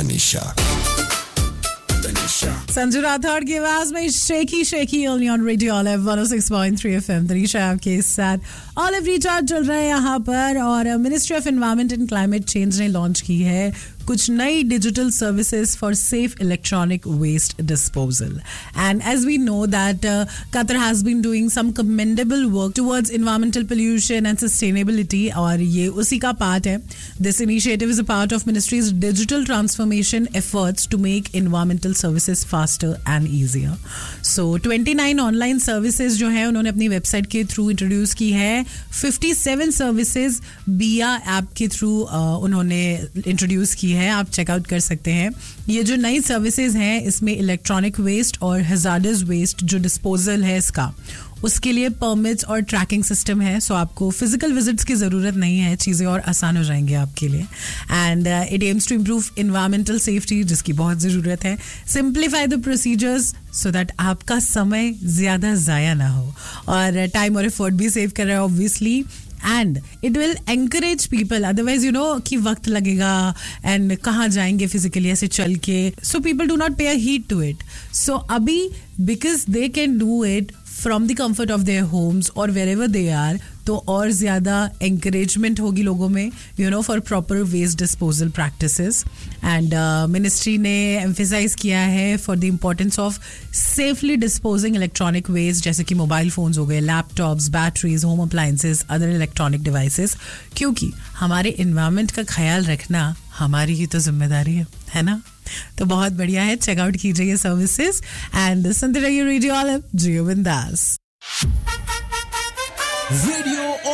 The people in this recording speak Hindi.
Tanisha. संजू राठौड़ की आवाज में shaky only on radio olive 106.3 FM Tanisha आपके साथ ऑलिव रिचार्ज चल रहा है यहाँ पर और ministry of environment and climate change ने लॉन्च की है कुछ नई digital services for safe electronic waste disposal and as we know that Qatar has been doing some commendable work towards environmental pollution and sustainability और ये उसी का पार्ट है. This initiative is a part of ministry's digital transformation efforts to make environmental services faster and easier. So 29 online services जो है उन्होंने अपनी वेबसाइट के थ्रू इंट्रोड्यूस की है. 57 सर्विसेज बिया ऐप के थ्रू उन्होंने इंट्रोड्यूस की है. आप चेकआउट कर सकते हैं. ये जो नई सर्विसेज हैं इसमें इलेक्ट्रॉनिक वेस्ट और हैजार्डस वेस्ट जो डिस्पोजल है इसका उसके लिए परमिट्स और ट्रैकिंग सिस्टम है. सो आपको फिजिकल विजिट्स की ज़रूरत नहीं है. चीज़ें और आसान हो जाएंगी आपके लिए. And it aims to improve environmental safety जिसकी बहुत ज़रूरत है. Simplify the procedures so that आपका समय ज़्यादा ज़ाया ना हो और टाइम और एफर्ट भी सेव कर रहा है obviously. And it will encourage people otherwise you know कि वक्त लगेगा एंड कहाँ जाएंगे फिजिकली ऐसे चल के. सो पीपल डू नॉट पे अ हीट टू इट. सो अभी because they can do it from the comfort of their homes or wherever they are तो और ज़्यादा encouragement होगी लोगों में for proper waste disposal practices and ministry ने emphasize किया है for the importance of safely disposing electronic waste जैसे कि mobile phones हो गए, laptops, batteries, home appliances, other electronic devices क्योंकि हमारे environment का ख्याल रखना हमारी ही तो जिम्मेदारी है ना. तो बहुत बढ़िया है. चेकआउट कीजिए ये सर्विसेज एंड सुनते रहिए रेडियो ऑलिव जियो बिंदास. Radio